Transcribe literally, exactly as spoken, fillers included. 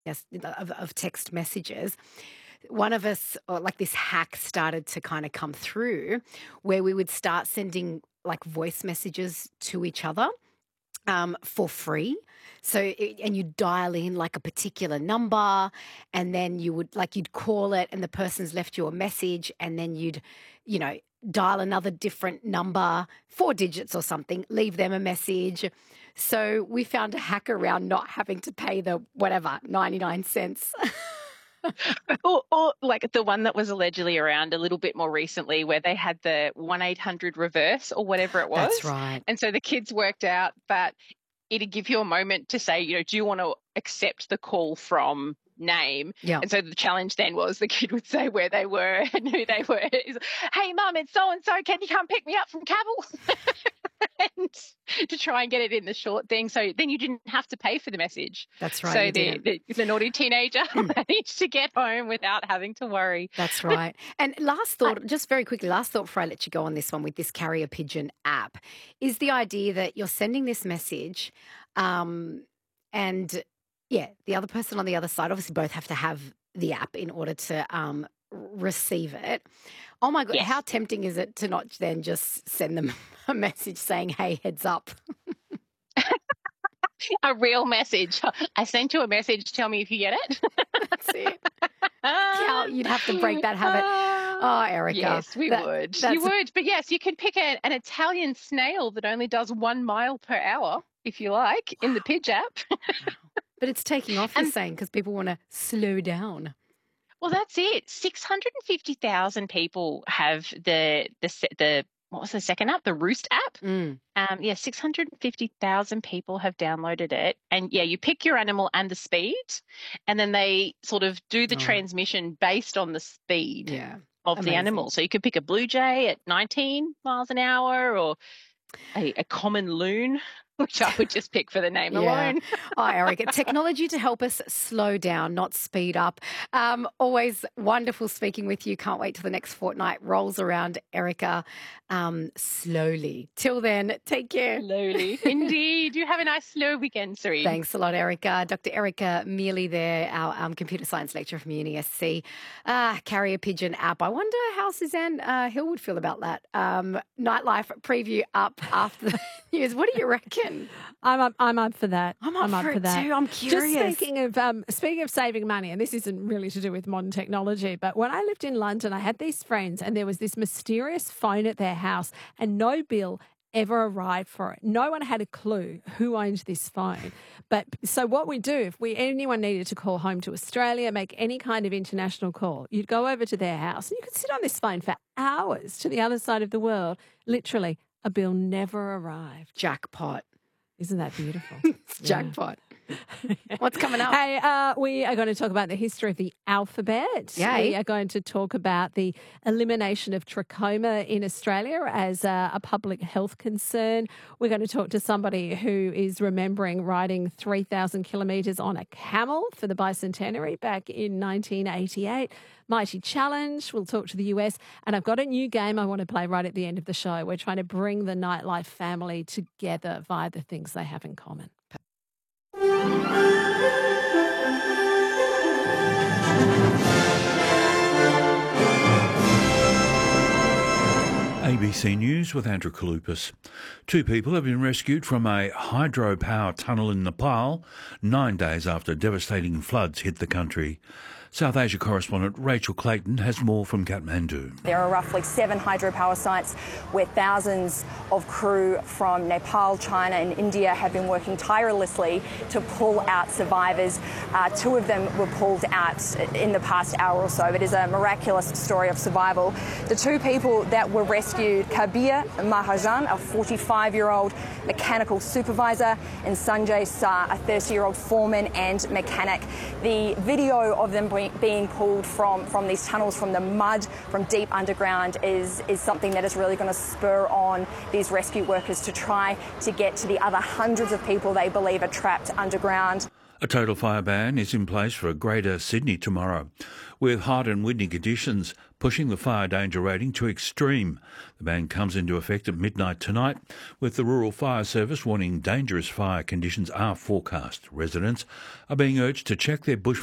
yes, of, of text messages, one of us, or like this hack started to kind of come through where we would start sending like voice messages to each other um, for free. So, it, and you dial in like a particular number, and then you would like you'd call it, and the person's left you a message, and then you'd, you know, dial another different number, four digits or something, leave them a message. So we found a hack around not having to pay the whatever ninety-nine cents. Or, or like the one that was allegedly around a little bit more recently where they had the one eight hundred reverse or whatever it was. That's right. And so the kids worked out that it'd give you a moment to say, you know, do you want to accept the call from name? Yeah. And so the challenge then was the kid would say where they were and who they were. He's like, hey, Mum, it's so-and-so. Can you come pick me up from Cavill? And to try and get it in the short thing. So then you didn't have to pay for the message. That's right. So the, the, the naughty teenager managed to get home without having to worry. That's right. And last thought, just very quickly, last thought before I let you go on this one with this Carrier Pigeon app is the idea that you're sending this message um, and, yeah, the other person on the other side, obviously both have to have the app in order to um, receive it. Oh, my God, Yes. How tempting is it to not then just send them a message saying, hey, heads up? A real message. I sent you a message. Tell me if you get it. That's it. How you'd have to break that habit. Oh, Erica. Yes, we that- would. that's You would. But yes, you can pick a, an Italian snail that only does one mile per hour, if you like, in the Pidge app. But it's taking off, you're And- saying, because people want to slow down. Well, that's it. six hundred fifty thousand people have the, the, se- the, what was the second app? The Roost app. Mm. Um, yeah, six hundred fifty thousand people have downloaded it. And yeah, you pick your animal and the speed, and then they sort of do the Oh. transmission based on the speed Yeah. of the Amazing. animal. So you could pick a blue jay at nineteen miles an hour or a, a common loon, which I would just pick for the name Yeah. alone. Oh, Erica, technology to help us slow down, not speed up. Um, always wonderful speaking with you. Can't wait till the next fortnight rolls around, Erica, um, slowly. Till then, take care. Slowly. Indeed. You have a nice slow weekend, Sari. Thanks a lot, Erica. Doctor Erica Mealy there, our um, computer science lecturer from Uni S C. Ah, Carrier Pigeon app. I wonder how Suzanne uh, Hill would feel about that. Um, nightlife preview up after the news. What do you reckon? I'm up. I'm up for that. I'm up for it that. too. I'm Just curious. speaking of um, speaking of saving money, and this isn't really to do with modern technology, but when I lived in London, I had these friends, and there was this mysterious phone at their house, and no bill ever arrived for it. No one had a clue who owned this phone. But so what we do, if we anyone needed to call home to Australia, make any kind of international call, you'd go over to their house, and you could sit on this phone for hours to the other side of the world. Literally, a bill never arrived. Jackpot. Isn't that beautiful? It's jackpot. What's coming up? Hey, uh, we are going to talk about the history of the alphabet. Yay. We are going to talk about the elimination of trachoma in Australia as a, a public health concern. We're going to talk to somebody who is remembering riding three thousand kilometres on a camel for the bicentenary back in nineteen eighty-eight. Mighty Challenge. We'll talk to the U S. And I've got a new game I want to play right at the end of the show. We're trying to bring the nightlife family together via the things they have in common. A B C News with Andrew Kalupas. Two people have been rescued from a hydropower tunnel in Nepal nine days after devastating floods hit the country. South Asia correspondent Rachel Clayton has more from Kathmandu. There are roughly seven hydropower sites where thousands of crew from Nepal, China and India have been working tirelessly to pull out survivors. Uh, two of them were pulled out in the past hour or so. It is a miraculous story of survival. The two people that were rescued, Kabir Mahajan, a forty-five-year-old mechanical supervisor, and Sanjay Shah, a thirty-year-old foreman and mechanic. The video of them being pulled from, from these tunnels, from the mud, from deep underground, is, is something that is really going to spur on these rescue workers to try to get to the other hundreds of people they believe are trapped underground. A total fire ban is in place for Greater Sydney tomorrow, with hot and windy conditions pushing the fire danger rating to extreme. The ban comes into effect at midnight tonight, with the Rural Fire Service warning dangerous fire conditions are forecast. Residents are being urged to check their bush